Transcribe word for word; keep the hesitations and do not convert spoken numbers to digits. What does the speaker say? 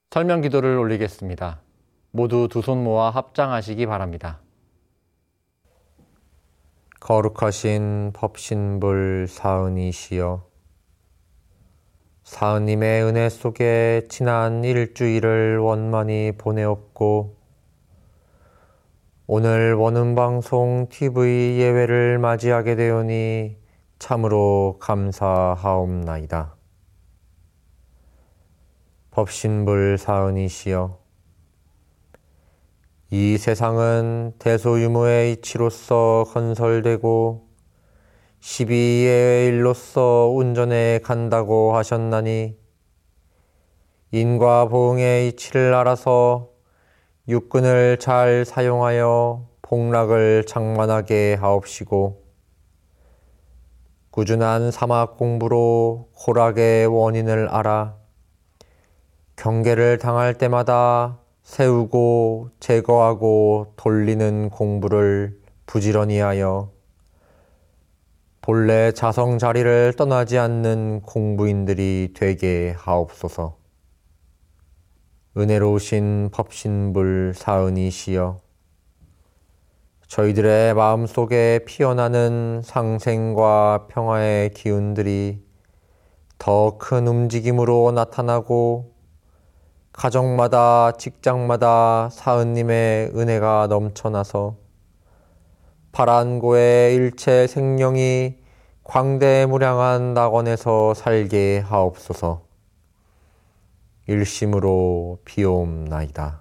설명 기도를 올리겠습니다. 모두 두 손 모아 합장하시기 바랍니다. 거룩하신 법신불 사은이시여, 사은님의 은혜 속에 지난 일주일을 원만히 보내었고 오늘 원음방송 티비 예외를 맞이하게 되오니 참으로 감사하옵나이다. 법신불 사은이시여, 이 세상은 대소유무의 이치로서 건설되고 십이의 일로서 운전해 간다고 하셨나니 인과 보응의 이치를 알아서 육근을 잘 사용하여 복락을 장만하게 하옵시고 꾸준한 사막 공부로 고락의 원인을 알아 경계를 당할 때마다 세우고 제거하고 돌리는 공부를 부지런히 하여 본래 자성 자리를 떠나지 않는 공부인들이 되게 하옵소서. 은혜로우신 법신불 사은이시여, 저희들의 마음속에 피어나는 상생과 평화의 기운들이 더 큰 움직임으로 나타나고 가정마다 직장마다 사은님의 은혜가 넘쳐나서 파란고의 일체 생명이 광대무량한 낙원에서 살게 하옵소서. 일심으로 비옵나이다.